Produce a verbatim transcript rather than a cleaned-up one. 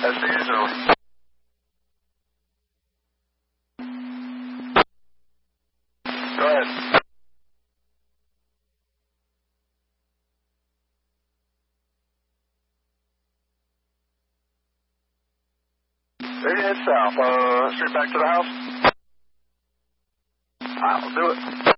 S C is early. Go ahead. Ready to head south. Uh, straight back to the house? I'll do it.